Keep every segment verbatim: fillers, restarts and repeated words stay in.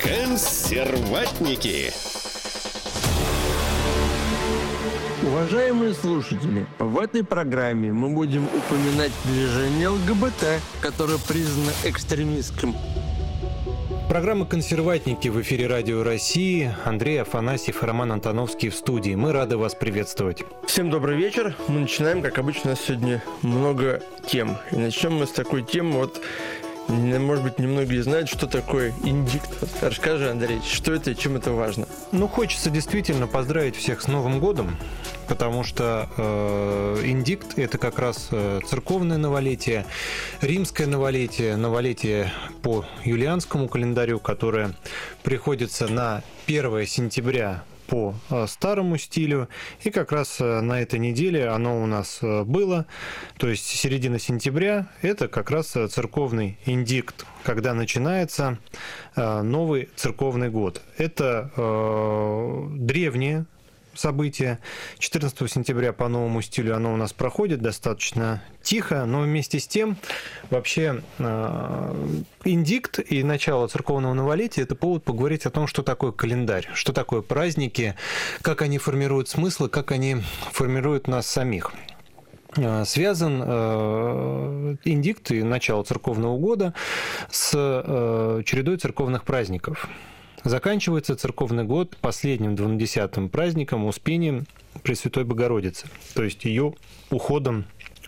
Консерватники. Уважаемые слушатели, в этой программе мы будем упоминать движение ЛГБТ, которое признано экстремистским. Программа «Консерватники» в эфире Радио России. Андрей Афанасьев и Роман Антоновский в студии. Мы рады вас приветствовать. Всем добрый вечер. Мы начинаем, как обычно, у нас сегодня много тем. И начнем мы с такой темы, вот, может быть, немногие знают, что такое индикт. Вот, расскажи, Андрей, что это и чем это важно? Ну, хочется действительно поздравить всех с Новым годом, потому что э, индикт – это как раз церковное новолетие, римское новолетие, новолетие по юлианскому календарю, которое приходится на первое сентября по старому стилю, и как раз на этой неделе оно у нас было, то есть середина сентября, это как раз церковный индикт, когда начинается новый церковный год. Это э, древнее событие. четырнадцатого сентября по новому стилю оно у нас проходит достаточно тихо, но вместе с тем вообще э, индикт и начало церковного новолетия – это повод поговорить о том, что такое календарь, что такое праздники, как они формируют смыслы, как они формируют нас самих. Связан э, индикт и начало церковного года с э, чередой церковных праздников. Заканчивается церковный год последним двунадесятым праздником Успением Пресвятой Богородицы, то есть ее уходом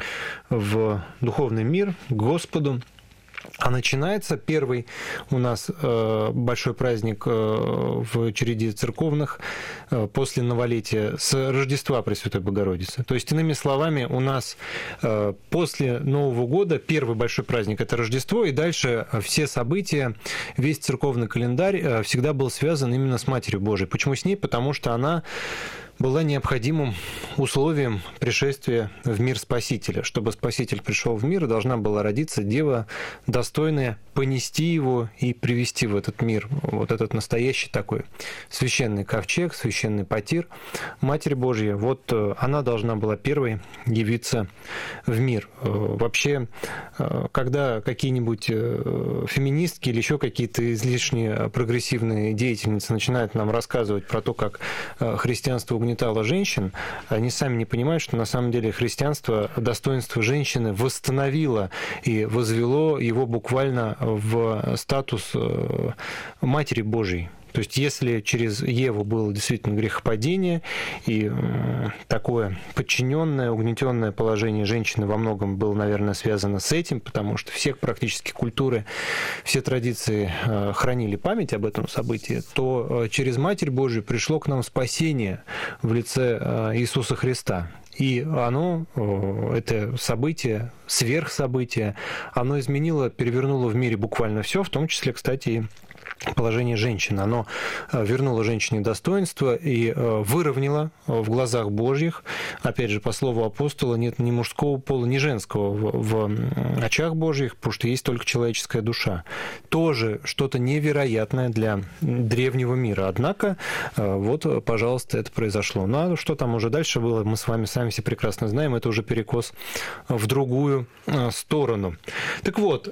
в духовный мир, к Господу. А начинается первый у нас э, большой праздник э, в череде церковных э, после новолетия с Рождества Пресвятой Богородицы. То есть, иными словами, у нас э, после Нового года первый большой праздник – это Рождество, и дальше все события, весь церковный календарь э, всегда был связан именно с Матерью Божией. Почему с ней? Потому что она была необходимым условием пришествия в мир Спасителя. Чтобы Спаситель пришел в мир, должна была родиться дева, достойная понести его и привести в этот мир. Вот этот настоящий такой священный ковчег, священный потир Матери Божьей. Вот она должна была первой явиться в мир. Вообще, когда какие-нибудь феминистки или еще какие-то излишне прогрессивные деятельницы начинают нам рассказывать про то, как христианство угнетало женщин, они сами не понимают, что на самом деле христианство достоинство женщины восстановило и возвело его буквально в статус Матери Божией. То есть, если через Еву было действительно грехопадение и такое подчиненное, угнетенное положение женщины во многом было, наверное, связано с этим, потому что все практически культуры, все традиции хранили память об этом событии, то через Матерь Божию пришло к нам спасение в лице Иисуса Христа. И оно, это событие, сверхсобытие, оно изменило, перевернуло в мире буквально все, в том числе, кстати, и положение женщины. Оно вернуло женщине достоинство и выровняло в глазах Божьих, опять же, по слову апостола, нет ни мужского пола, ни женского в, в очах Божьих, потому что есть только человеческая душа. Тоже что-то невероятное для древнего мира. Однако, вот, пожалуйста, это произошло. Ну, а что там уже дальше было, мы с вами сами все прекрасно знаем, это уже перекос в другую сторону. Так вот,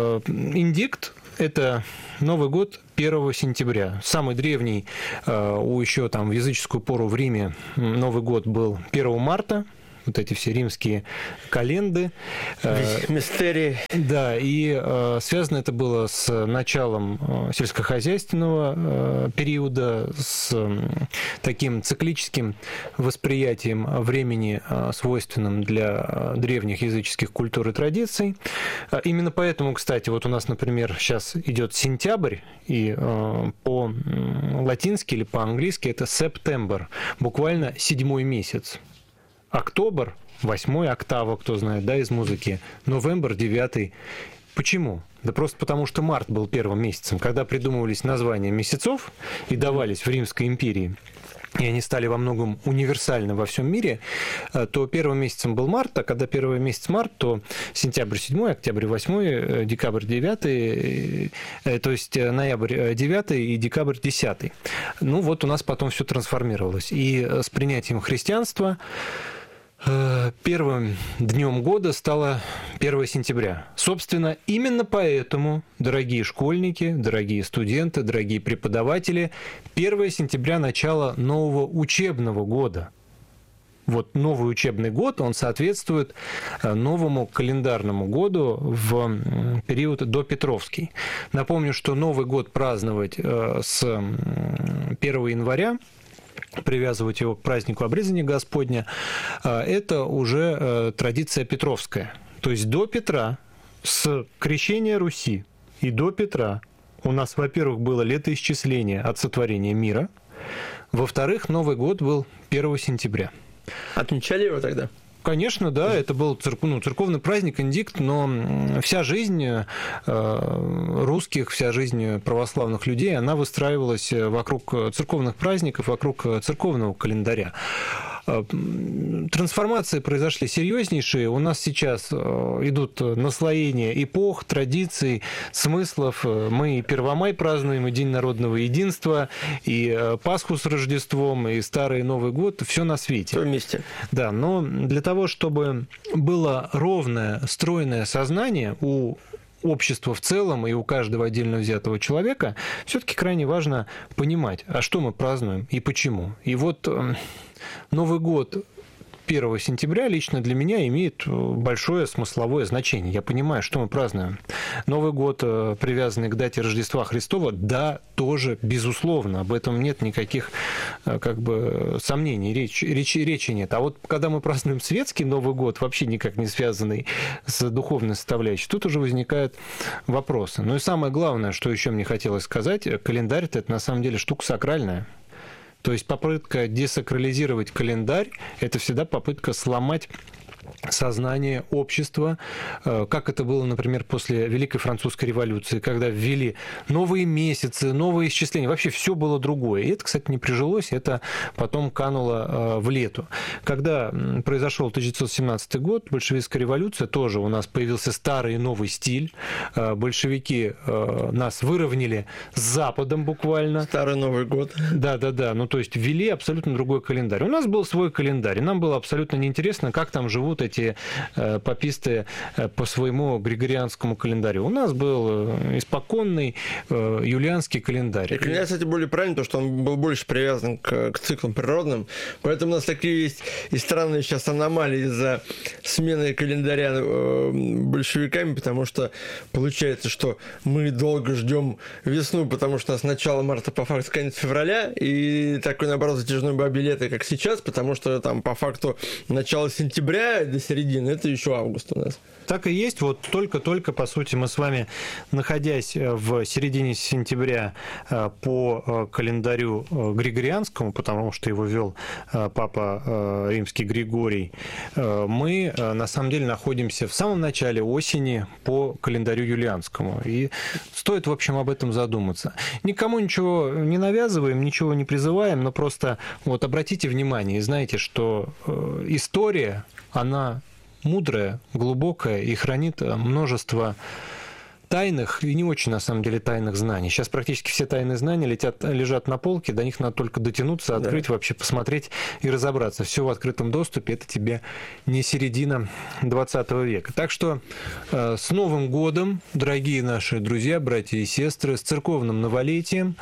индикт – это Новый год первого сентября. Самый древний, у еще там в языческую пору в Риме Новый год был первого марта. Вот эти все римские календы. Мистерии. Да, и э, связано это было с началом сельскохозяйственного э, периода, с э, таким циклическим восприятием времени, э, свойственным для древних языческих культур и традиций. Именно поэтому, кстати, вот у нас, например, сейчас идет сентябрь, и э, по-латински или по-английски это September, буквально седьмой месяц. Октобр, восьмой октава, кто знает, да, из музыки, новембр, девятый. Почему? Да просто потому, что март был первым месяцем. Когда придумывались названия месяцев и давались в Римской империи, и они стали во многом универсальны во всем мире, то первым месяцем был март, а когда первый месяц март, то сентябрь седьмой, октябрь восьмой, декабрь девятый, то есть ноябрь девятый и декабрь десятый. Ну вот у нас потом все трансформировалось. И с принятием христианства Первым днем года стало первое сентября. Собственно, именно поэтому, дорогие школьники, дорогие студенты, дорогие преподаватели, первое сентября – начало нового учебного года. Вот новый учебный год, он соответствует новому календарному году в период допетровский. Напомню, что Новый год праздновать с первого января, привязывать его к празднику обрезания Господня, это уже традиция петровская. То есть до Петра, с крещения Руси и до Петра у нас, во-первых, было летоисчисление от сотворения мира, во-вторых, Новый год был первого сентября. Отмечали его тогда? Конечно, да, это был церков, ну, церковный праздник, индикт, но вся жизнь э, русских, вся жизнь православных людей, она выстраивалась вокруг церковных праздников, вокруг церковного календаря. Трансформации произошли серьезнейшие. У нас сейчас идут наслоения эпох, традиций, смыслов. Мы и Первомай празднуем, и День народного единства, и Пасху с Рождеством, и Старый Новый год. Все на свете. Все вместе. Да, но для того, чтобы было ровное, стройное сознание у общества в целом и у каждого отдельно взятого человека, все-таки крайне важно понимать, а что мы празднуем и почему. И вот Новый год первого сентября лично для меня имеет большое смысловое значение. Я понимаю, что мы празднуем. Новый год, привязанный к дате Рождества Христова, да, тоже, безусловно, об этом нет никаких как бы сомнений, речи, речи, речи нет. А вот когда мы празднуем светский Новый год, вообще никак не связанный с духовной составляющей, тут уже возникают вопросы. Ну и самое главное, что еще мне хотелось сказать, календарь – это на самом деле штука сакральная. То есть попытка десакрализировать календарь – это всегда попытка сломать сознание общества, как это было, например, после Великой Французской революции, когда ввели новые месяцы, новые исчисления. Вообще все было другое. И это, кстати, не прижилось, это потом кануло в лету. Когда произошел тысяча девятьсот семнадцатый год, большевистская революция, тоже у нас появился старый и новый стиль. Большевики нас выровняли с Западом буквально. Старый Новый год. Да-да-да. Ну, то есть ввели абсолютно другой календарь. У нас был свой календарь, и нам было абсолютно неинтересно, как там живут эти паписты по своему григорианскому календарю. У нас был испоконный юлианский календарь. И календарь, кстати, более правильный, потому что он был больше привязан к, к циклам природным. Поэтому у нас такие есть и странные сейчас аномалии из-за смены календаря большевиками, потому что получается, что мы долго ждем весну, потому что у нас начало марта по факту конец февраля, и такой, наоборот, затяжной бабий лето, как сейчас, потому что там по факту начало сентября до середины, это еще август у нас. Так и есть. Вот только-только, по сути, мы с вами, находясь в середине сентября по календарю григорианскому, потому что его вел папа римский Григорий, мы на самом деле находимся в самом начале осени по календарю юлианскому. И стоит, в общем, об этом задуматься. Никому ничего не навязываем, ничего не призываем, но просто вот обратите внимание и знаете, что история, она мудрая, глубокая и хранит множество тайных и не очень, на самом деле, тайных знаний. Сейчас практически все тайные знания летят, лежат на полке, до них надо только дотянуться, открыть, да. Вообще посмотреть и разобраться. Все в открытом доступе, это тебе не середина двадцатого века. Так что э, с Новым годом, дорогие наши друзья, братья и сестры, с церковным новолетием.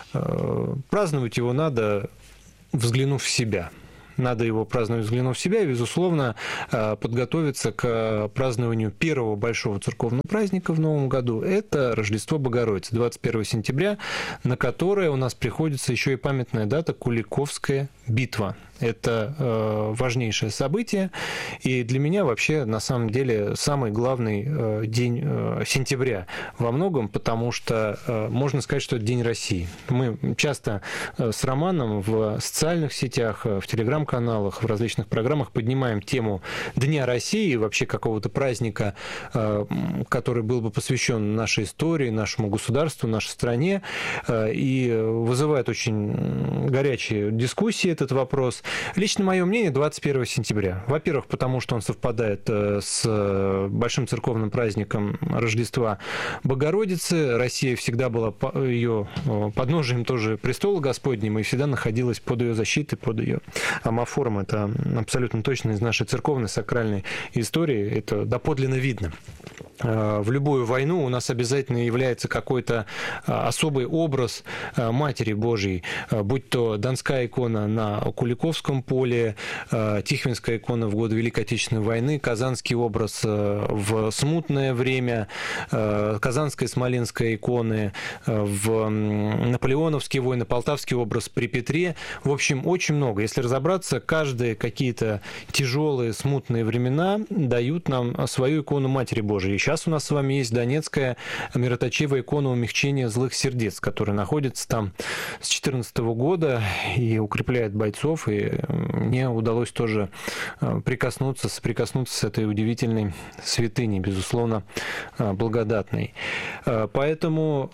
Э, праздновать его надо, взглянув в себя. Надо его праздновать, взглянув в себя, и, безусловно, подготовиться к празднованию первого большого церковного праздника в Новом году. Это Рождество Богородицы, двадцать первого сентября, на которое у нас приходится еще и памятная дата Куликовская битва. Это э, важнейшее событие, и для меня вообще, на самом деле, самый главный э, день э, сентября во многом, потому что э, можно сказать, что это День России. Мы часто э, с Романом в социальных сетях, в телеграм-каналах, в различных программах поднимаем тему Дня России, вообще какого-то праздника, э, который был бы посвящен нашей истории, нашему государству, нашей стране, э, и вызывает очень горячие дискуссии этот вопрос. Лично мое мнение, двадцать первого сентября. Во-первых, потому что он совпадает с большим церковным праздником Рождества Богородицы. Россия всегда была ее подножием тоже престола Господнего и всегда находилась под ее защитой, под ее амофором. Это абсолютно точно из нашей церковной сакральной истории. Это доподлинно видно. В любую войну у нас обязательно является какой-то особый образ Матери Божией, будь то Донская икона на Куликовском поле, Тихвинская икона в годы Великой Отечественной войны, Казанский образ в смутное время, Казанская и Смоленская иконы в наполеоновские войны, Полтавский образ при Петре. В общем, очень много. Если разобраться, каждые какие-то тяжелые, смутные времена дают нам свою икону Матери Божией. Сейчас у нас с вами есть Донецкая мироточивая икона умягчения злых сердец, которая находится там с две тысячи четырнадцатого года и укрепляет бойцов. И мне удалось тоже прикоснуться, соприкоснуться с этой удивительной святыней, безусловно, благодатной. Поэтому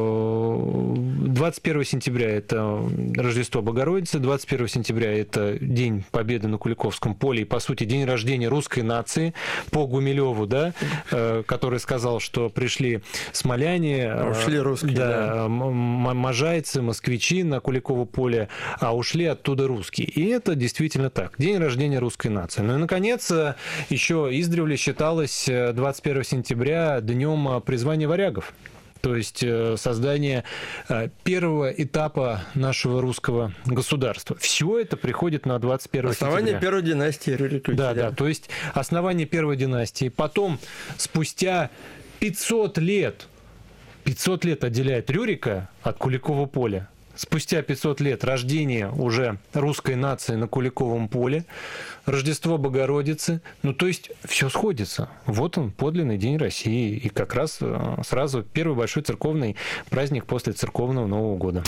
двадцать первого сентября это Рождество Богородицы, двадцать первого сентября это День Победы на Куликовском поле и, по сути, день рождения русской нации по Гумилеву, да, который сказал, что пришли смоляне, ушли русские, да, да. можайцы, москвичи на Куликово поле, а ушли оттуда русские. И это действительно так. День рождения русской нации. Ну и, наконец, еще издревле считалось двадцать первого сентября днем призвания варягов. То есть создание первого этапа нашего русского государства. Все это приходит на двадцать первого сентября. Основание первой династии Рюриковичей. Да, да, то есть основание первой династии. Потом, спустя пятьсот лет, пятьсот лет отделяет Рюрика от Куликового поля. Спустя пятьсот лет рождение уже русской нации на Куликовом поле, Рождество Богородицы. Ну, то есть все сходится. Вот он, подлинный День России. И как раз сразу первый большой церковный праздник после церковного Нового года.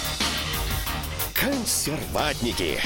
Консерватники.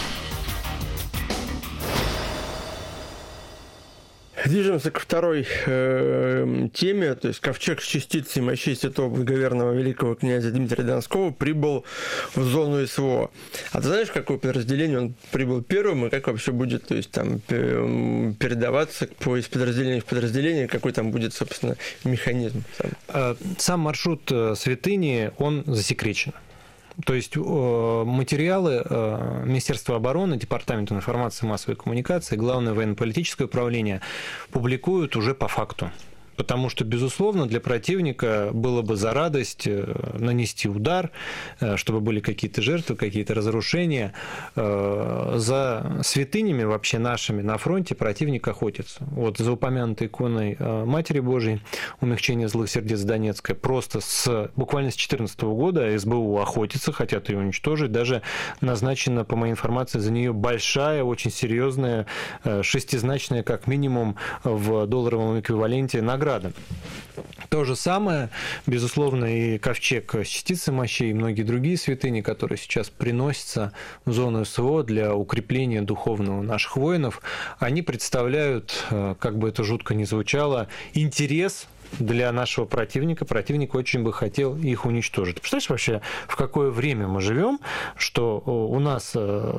Движемся к второй э, теме, то есть ковчег с частицей мощей святого благоверного великого князя Дмитрия Донского прибыл в зону СВО. А ты знаешь, какое подразделение он прибыл первым и как вообще будет, то есть там передаваться по из подразделения в подразделение, какой там будет, собственно, механизм? Сам, Сам маршрут святыни, он засекречен. То есть материалы Министерства обороны, Департамента информации и массовой коммуникации, Главное военно-политическое управление публикуют уже по факту. Потому что, безусловно, для противника было бы за радость нанести удар, чтобы были какие-то жертвы, какие-то разрушения. За святынями вообще нашими на фронте противник охотится. Вот за упомянутой иконой Матери Божией, умягчение злых сердец Донецкой, просто с, буквально с две тысячи четырнадцатого года СБУ охотится, хотят ее уничтожить. Даже назначена, по моей информации, за нее большая, очень серьезная, шестизначная, как минимум, в долларовом эквиваленте награда. То же самое, безусловно, и ковчег с частицей мощей, и многие другие святыни, которые сейчас приносятся в зону СВО для укрепления духовного наших воинов, они представляют, как бы это жутко ни звучало, интерес для нашего противника. Противник очень бы хотел их уничтожить. Представляешь вообще, в какое время мы живем, что у нас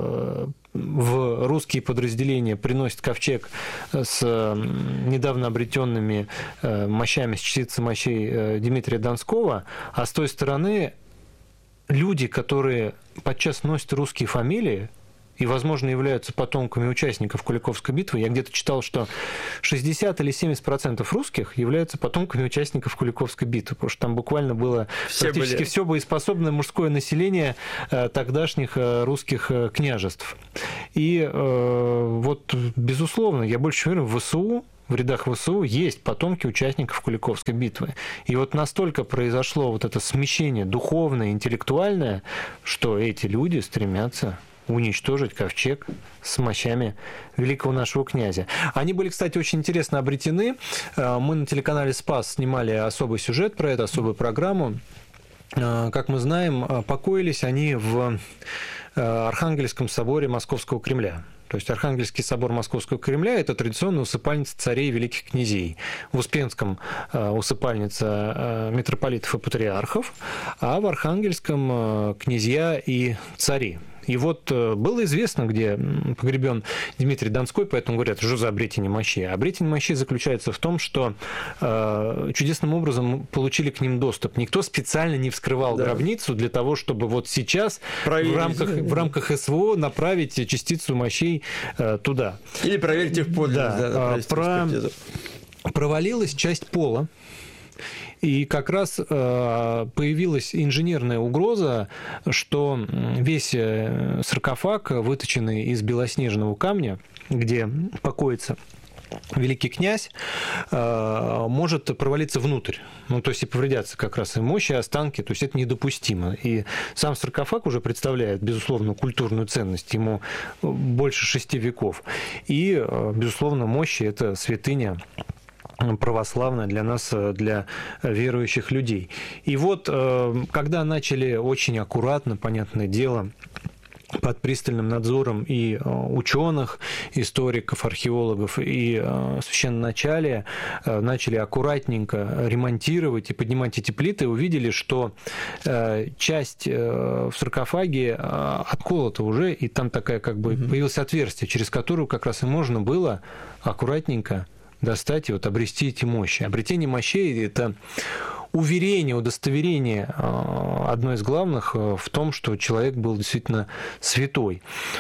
в русские подразделения приносят ковчег с недавно обретенными мощами, с частицей мощей Дмитрия Донского, а с той стороны люди, которые подчас носят русские фамилии, и, возможно, являются потомками участников Куликовской битвы. Я где-то читал, что шестьдесят или семьдесят процентов русских являются потомками участников Куликовской битвы, потому что там буквально было все практически были... все боеспособное мужское население тогдашних русских княжеств. И вот, безусловно, я больше уверен, в ВСУ, в рядах ВСУ есть потомки участников Куликовской битвы. И вот настолько произошло вот это смещение духовное, интеллектуальное, что эти люди стремятся уничтожить ковчег с мощами великого нашего князя. Они были, кстати, очень интересно обретены. Мы на телеканале «Спас» снимали особый сюжет про это, особую программу. Как мы знаем, покоились они в Архангельском соборе Московского Кремля. То есть Архангельский собор Московского Кремля – это традиционная усыпальница царей и великих князей. В Успенском усыпальница митрополитов и патриархов, а в Архангельском князья и цари. И вот было известно, где погребен Дмитрий Донской, поэтому говорят, что за обретение мощей. А обретение мощей заключается в том, что э, чудесным образом получили к ним доступ. Никто специально не вскрывал да. гробницу для того, чтобы вот сейчас в рамках, в рамках СВО направить частицу мощей э, туда. Или проверить их подлинность. Да, да, про... Провалилась часть пола. И как раз э, появилась инженерная угроза, что весь саркофаг, выточенный из белоснежного камня, где покоится великий князь, э, может провалиться внутрь. Ну, то есть и повредятся как раз и мощи, и останки. То есть это недопустимо. И сам саркофаг уже представляет, безусловно, культурную ценность. Ему больше шести веков. И, безусловно, мощи – это святыня православная для нас, для верующих людей. И вот, когда начали очень аккуратно, понятное дело, под пристальным надзором и ученых, историков, археологов, и священноначалия начали аккуратненько ремонтировать и поднимать эти плиты, увидели, что часть в саркофаге отколота уже, и там такая как бы появилось отверстие, через которое как раз и можно было аккуратненько достать и вот обрести эти мощи. Обретение мощей – это уверение, удостоверение одно из главных в том, что человек был действительно святой.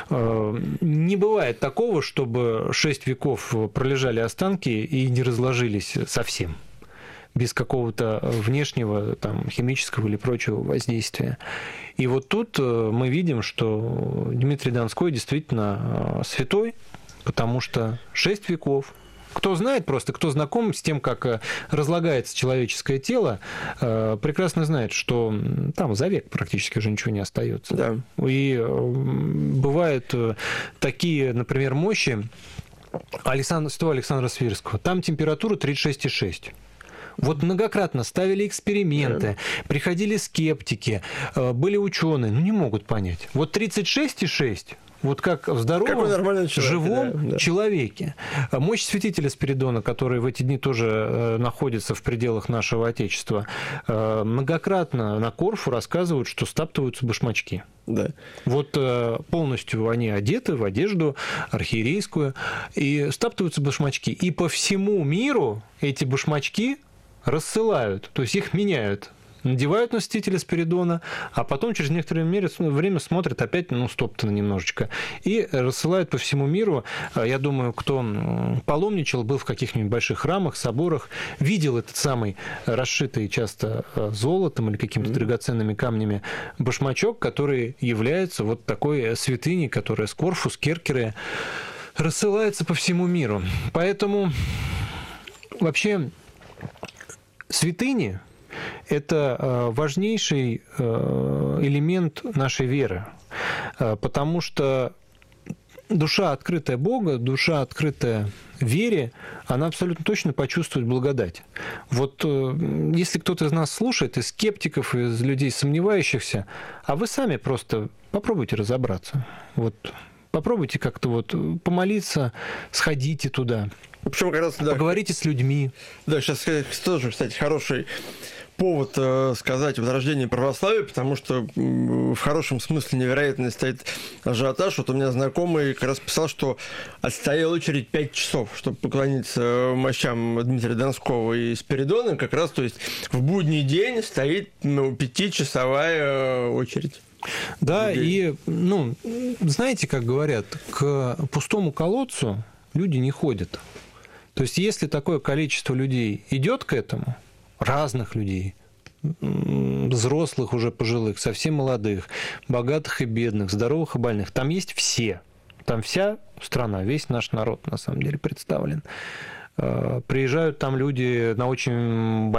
Не бывает такого, чтобы шесть веков пролежали останки и не разложились совсем без какого-то внешнего там, химического или прочего воздействия. И вот тут мы видим, что Дмитрий Донской действительно святой, потому что шесть веков. Кто знает просто, кто знаком с тем, как разлагается человеческое тело, прекрасно знает, что там за век практически уже ничего не остается. Да. И бывают такие, например, мощи Александра, святого Александра Свирского. Там температура тридцать шесть и шесть. Вот многократно ставили эксперименты, да. приходили скептики, были ученые, ну не могут понять. Вот тридцать шесть и шесть. Вот как в здоровом, человек, живом да, да. человеке. Мощь святителя Спиридона, который в эти дни тоже находится в пределах нашего Отечества, многократно на Корфу рассказывают, что стаптываются башмачки. Да. Вот полностью они одеты в одежду архиерейскую, и стаптываются башмачки. И по всему миру эти башмачки рассылают, то есть их меняют. Надевают на святителя Спиридона, а потом через некоторое время смотрят опять, ну, стоптано немножечко, и рассылают по всему миру. Я думаю, кто паломничал, был в каких-нибудь больших храмах, соборах, видел этот самый расшитый часто золотом или какими-то mm-hmm. драгоценными камнями башмачок, который является вот такой святыней, которая с Корфу, с Керкере рассылается по всему миру. Поэтому вообще святыни – это важнейший элемент нашей веры, потому что душа, открытая Бога, душа, открытая вере, она абсолютно точно почувствует благодать. Вот если кто-то из нас слушает, из скептиков, из людей сомневающихся, а вы сами просто попробуйте разобраться. Вот попробуйте как-то вот помолиться, сходите туда. В общем, как раз, да, поговорите с людьми. Да, сейчас тоже, кстати, хороший повод э, сказать о возрождении православия, потому что э, в хорошем смысле невероятно стоит ажиотаж. Вот у меня знакомый как раз писал, что отстоял очередь пять часов, чтобы поклониться мощам Дмитрия Донского и Спиридона. Как раз, то есть в будний день стоит ну, пятичасовая очередь. Да, и, ну, знаете, как говорят, к пустому колодцу люди не ходят. То есть, если такое количество людей идет к этому, разных людей, взрослых уже пожилых, совсем молодых, богатых и бедных, здоровых и больных, там есть все. Там вся страна, весь наш народ, на самом деле, представлен. Приезжают там люди на очень